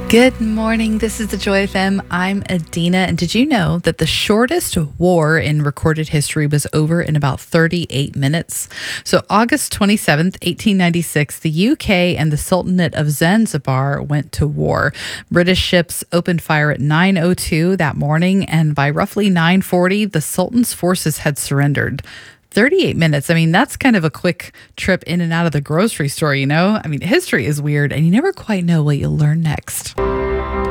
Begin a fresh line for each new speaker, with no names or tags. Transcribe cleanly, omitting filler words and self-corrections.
Good morning. This is the Joy FM. I'm Adina. And did you know that the shortest war in recorded history was over in about 38 minutes? So, August 27th, 1896, the UK and the Sultanate of Zanzibar went to war. British ships opened fire at 9:02 that morning, and by roughly 9:40, the Sultan's forces had surrendered. 38 minutes. I mean, that's kind of a quick trip in and out of the grocery store, you know? I mean, history is weird, and you never quite know what you'll learn next.